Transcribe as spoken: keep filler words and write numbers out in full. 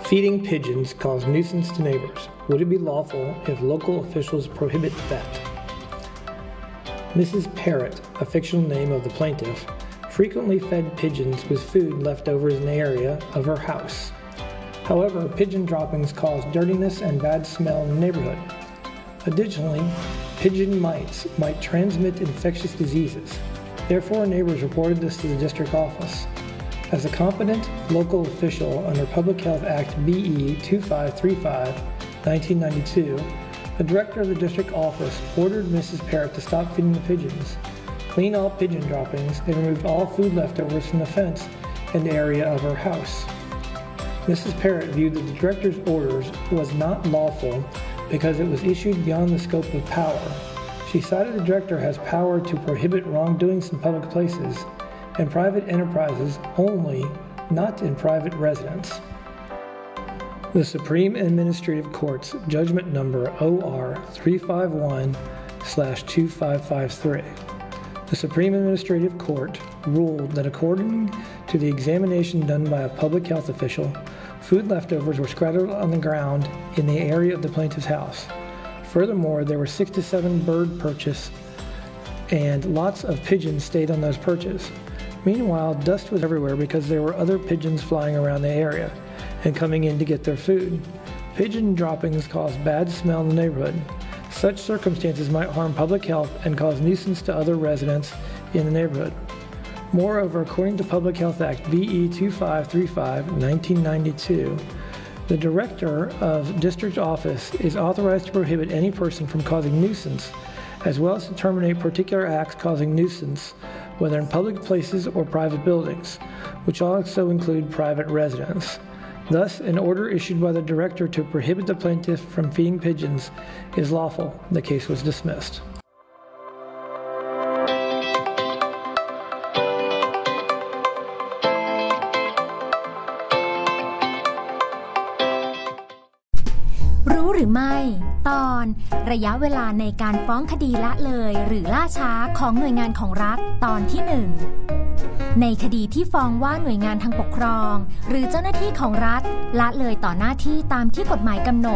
Feeding pigeons cause nuisance to neighbors. Would it be lawful if local officials prohibit that? Missus Parrott, a fictional name of the plaintiff, frequently fed pigeons with food leftovers in the area of her house. However, pigeon droppings cause dirtiness and bad smell in the neighborhood. Additionally, pigeon mites might transmit infectious diseases. Therefore, neighbors reported this to the district office. As a competent local official under Public Health Act B E two five three five, nineteen ninety-two, the director of the district office ordered Missus Parrott to stop feeding the pigeons, clean all pigeon droppings, and remove all food leftovers from the fence in the area of her house. Missus Parrott viewed that the director's orders was not lawful because it was issued beyond the scope of power. She cited the director has power to prohibit wrongdoings in public places and private enterprises only, not in private residence. The Supreme Administrative Court's judgment number O R three five one slash two five five three. The Supreme Administrative Court ruled that according to the examination done by a public health official, food leftovers were scattered on the ground in the area of the plaintiff's house. Furthermore, there were six to seven bird perches and lots of pigeons stayed on those perches. Meanwhile, dust was everywhere because there were other pigeons flying around the area and coming in to get their food. Pigeon droppings cause bad smell in the neighborhood. Such circumstances might harm public health and cause nuisance to other residents in the neighborhood. Moreover, according to Public Health Act B E two five three five, nineteen ninety-two, the director of district office is authorized to prohibit any person from causing nuisance, as well as to terminate particular acts causing nuisance, whether in public places or private buildings, which also include private residence. Thus, an order issued by the director to prohibit the plaintiff from feeding pigeons is lawful. The case was dismissed. รู้หรือไม่ตอนระยะเวลาในการฟ้องคดีละเลยหรือล่าช้าของหน่วยงานของรัฐตอนที่หนึ่งในคดีที่ฟ้องว่าหน่วยงานทางปกครองหรือเจ้าหน้าที่ของรัฐละเลยต่อหน้าที่ตามที่กฎหมายกำหนด